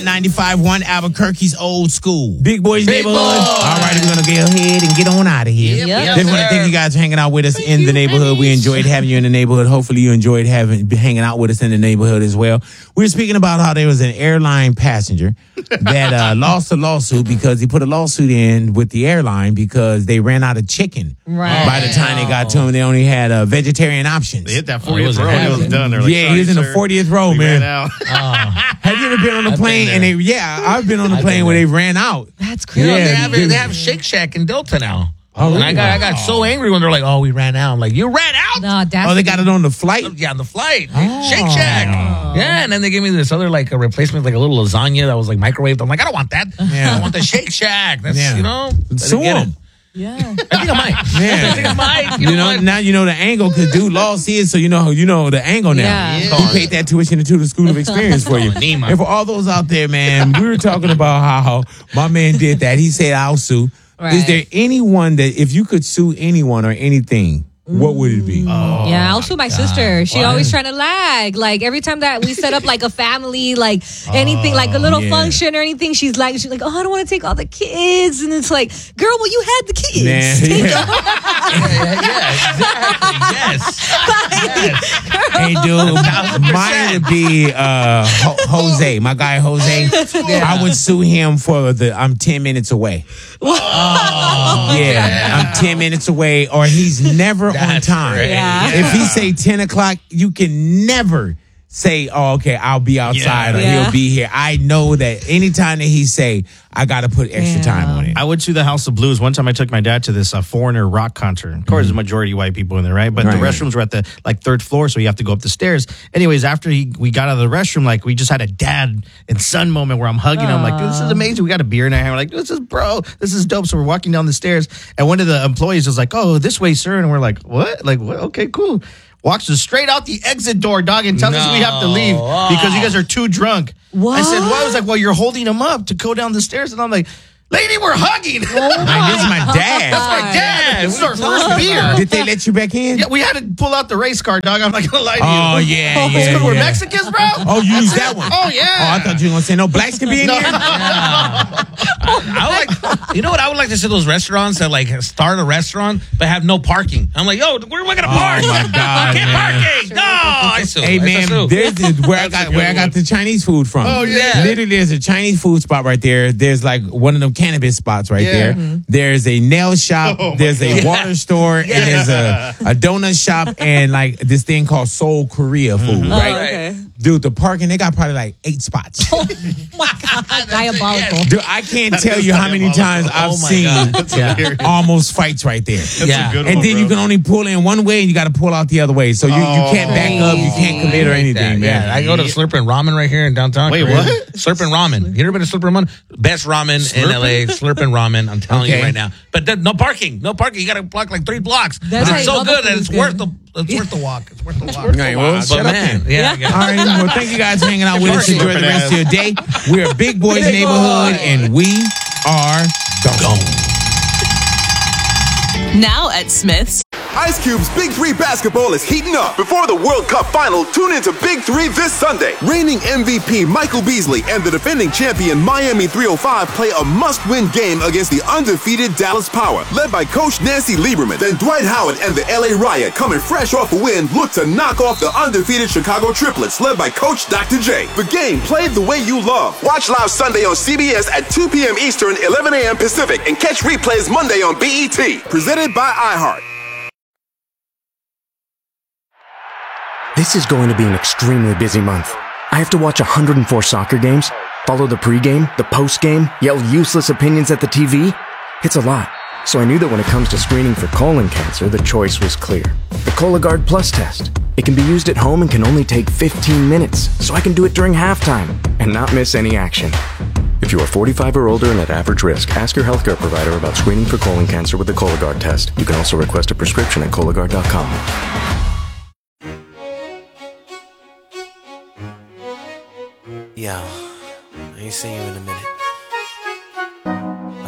95.1 Albuquerque's Old School. Big Boys Neighborhood. All right, we're going to go ahead and get on out of here. Yep. Just want to thank you guys for hanging out with us in the neighborhood. We enjoyed having you in the neighborhood. Hopefully you enjoyed hanging out with us in the neighborhood as well. We were speaking about how there was an airline passenger that lost a lawsuit because he put a lawsuit in with the airline because they ran out of chicken. Right. By the time they got to him, they only had vegetarian options. They hit that 40th row and it was done. Like, yeah, he was in the 40th row, man. Have you ever been on a plane and I've been on a plane where they ran out. That's crazy. Yeah, they have Shake Shack in Delta now. Oh, and I got so angry when they're like, "Oh, we ran out." I'm like, "You ran out?" No, that's they got it on the flight? Yeah, on the flight. Shake Shack. Yeah, and then they gave me this other like a replacement, like a little lasagna that was like microwaved. I'm like, I don't want that. I want the Shake Shack. That's I Sue didn't get him. it. Yeah. I think I might. Yeah. I think I might. You know, now you know the angle because dude lost his, so you know the angle now. Yeah. He paid that tuition into the School of Experience for you. Nima. And for all those out there, man, we were talking about how my man did that. He said, "I'll sue." Right. Is there anyone that if you could sue anyone or anything, what would it be? Yeah, I'll sue my sister. She always trying to lag. Like every time that we set up like a family, like anything, like a little function or anything, she's like, "Oh, I don't want to take all the kids," and it's like, "Girl, well, you had the kids." Yeah. Exactly. Yes. Hey, dude, mine would be Jose, my guy Jose. I would sue him for I'm 10 minutes away. I'm 10 minutes away, or he's never on time. Yeah. If he say 10 o'clock, you can never say, "Oh, okay, I'll be outside," or he'll be here. I know that anytime that he say, I got to put extra time on it. I went to the House of Blues. One time I took my dad to this Foreigner rock concert. Of course, there's a majority white people in there, right? But the restrooms were at the third floor, so you have to go up the stairs. Anyways, after we got out of the restroom, like we just had a dad and son moment where I'm hugging him. Like, this is amazing. We got a beer in our hand. We're like, this is dope. So we're walking down the stairs, and one of the employees was like, "Oh, this way, sir." And we're like, "What? Like, what? Okay, cool." Walks us straight out the exit door, dog, and tells us we have to leave because you guys are too drunk. What? I said, "Why?" I was like, "Well, you're holding him up to go down the stairs," and I'm like, "Lady, we're hugging." This is my dad. That's my dad. This is our first beer. Did they let you back in? Yeah, we had to pull out the race car, dog. I'm not gonna lie to you. Oh, yeah. It's 'cause we're Mexicans, bro. Oh, you used that one. Oh, yeah. Oh, I thought you were gonna say no blacks can be in here. I like, you know what? I would like to see those restaurants that like start a restaurant but have no parking. I'm like, yo, where am I gonna park? Oh my God, I can't man. parking. No, I sue. Hey man, there's where I got the Chinese food from. Oh, yeah. Literally, there's a Chinese food spot right there. There's like one of them cannabis spots right there. Mm-hmm. There's a nail shop. There's a water store, and there's a donut shop, and like this thing called Seoul Korea food. Right? okay. Dude, the parking, they got probably like 8 spots. Oh my God, diabolical. Dude, I can't tell you how many times I've seen almost fights right there. Yeah. And then you can only pull in one way and you got to pull out the other way. So you can't back up, you can't commit or anything, man. Yeah, I go to Slurpin' Ramen right here in downtown. Wait, Korea. what? Slurpin' Ramen. You ever been to Slurpin' Ramen? Best ramen in LA. Slurpin' Ramen. I'm telling you right now. But no parking. No parking. You got to block like 3 blocks. That's But it's how you so know the good that food it's is worth good. the walk. It's worth the walk. Okay, well, But shut up man, then. yeah. All right, well, thank you guys for hanging out with us. Enjoy the rest of your day. We're Big Boys Big Neighborhood, Boy. and we are gone. Now at Smith's. Ice Cube's Big 3 basketball is heating up. Before the World Cup final, tune into Big 3 this Sunday. Reigning MVP Michael Beasley and the defending champion Miami 305 play a must-win game against the undefeated Dallas Power, led by Coach Nancy Lieberman. Then Dwight Howard and the LA Riot, coming fresh off a win, look to knock off the undefeated Chicago Triplets, led by Coach Dr. J. The game played the way you love. Watch live Sunday on CBS at 2 p.m. Eastern, 11 a.m. Pacific, and catch replays Monday on BET. Presented by iHeart. This is going to be an extremely busy month. I have to watch 104 soccer games, follow the pregame, the postgame, yell useless opinions at the TV. It's a lot. So I knew that when it comes to screening for colon cancer, the choice was clear. The Cologuard Plus test. It can be used at home and can only take 15 minutes, so I can do it during halftime and not miss any action. If you are 45 or older and at average risk, ask your healthcare provider about screening for colon cancer with the Cologuard test. You can also request a prescription at Cologuard.com. Yo, I ain't seen you in a minute.